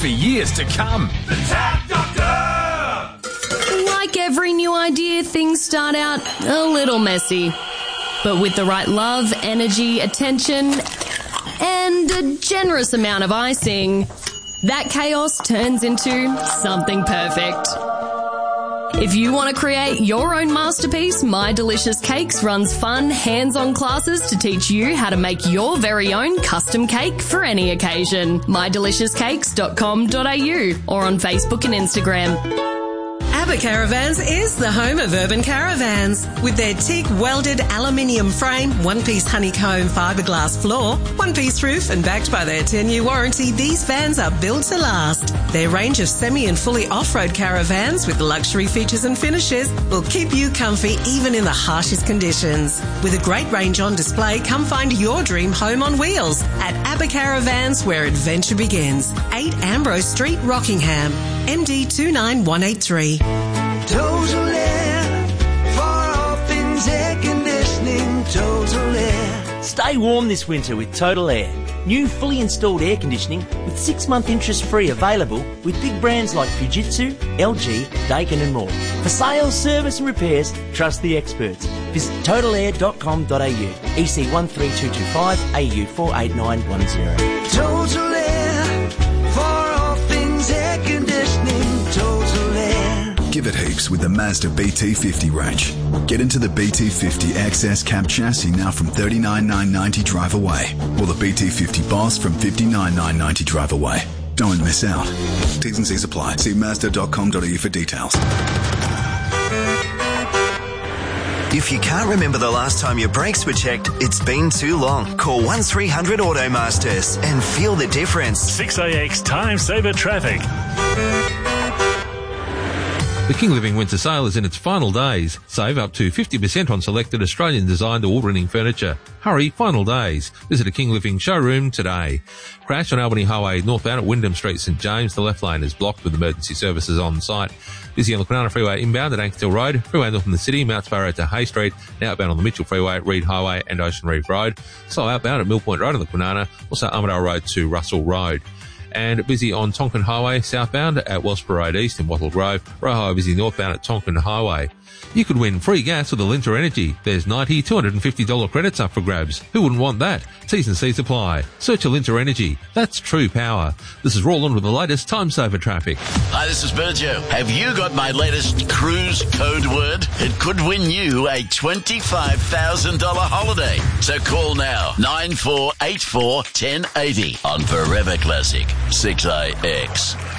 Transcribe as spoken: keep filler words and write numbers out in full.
for years to come. The Tap Doctor! Like every new idea, things start out a little messy. But with the right love, energy, attention, and a generous amount of icing, that chaos turns into something perfect. If you want to create your own masterpiece, My Delicious Cakes runs fun, hands-on classes to teach you how to make your very own custom cake for any occasion. my delicious cakes dot com dot a u or on Facebook and Instagram. ABBA Caravans is the home of urban caravans. With their teak welded aluminium frame, one-piece honeycomb fiberglass floor, one-piece roof and backed by their ten-year warranty, these vans are built to last. Their range of semi and fully off-road caravans with luxury features and finishes will keep you comfy even in the harshest conditions. With a great range on display, come find your dream home on wheels at ABBA Caravans, where adventure begins. eight Ambrose Street, Rockingham, M D two nine one eight three. Total Air, for all things air conditioning, Total Air. Stay warm this winter with Total Air. New fully installed air conditioning with six-month interest-free available with big brands like Fujitsu, L G, Daikin and more. For sales, service and repairs, trust the experts. Visit total air dot com dot a u. E C one three two two five, A U four eight nine one zero. Total Air, for all things air conditioning, Total Air. Give it heaps with the Mazda B T fifty range. Get into the B T fifty X S cab chassis now from thirty-nine thousand nine hundred ninety dollars drive away, or the B T fifty Boss from fifty-nine thousand nine hundred ninety dollars drive away. Don't miss out. T's and C's apply. See mazda dot com dot a u for details. If you can't remember the last time your brakes were checked, it's been too long. Call one three hundred Automasters and feel the difference. six A X Time Saver Traffic. The King Living Winter Sale is in its final days. Save up to fifty percent on selected Australian-designed award-winning furniture. Hurry, final days. Visit a King Living showroom today. Crash on Albany Highway northbound at Wyndham Street, St James. The left lane is blocked with emergency services on site. Busy on the Kwinana Freeway inbound at Ankersdale Road. Freeway north in the city, Mount Sparrow to Hay Street. And outbound on the Mitchell Freeway, Reed Highway and Ocean Reef Road. Slow outbound at Mill Point Road on the Kwinana. Also Armidale Road to Russell Road. And busy on Tonkin Highway southbound at Wellsborough Road East in Wattle Grove. Rojo busy northbound at Tonkin Highway. You could win free gas with Alinta Energy. There's ninety, two hundred fifty dollars credits up for grabs. Who wouldn't want that? T's and C's apply. Search Alinta Energy. That's true power. This is Roland with the latest Time Saver traffic. Hi, this is Berjo. Have you got my latest cruise code word? It could win you a twenty-five thousand dollars holiday. So call now, nine four eight four, one zero eight zero on Forever Classic, six A X.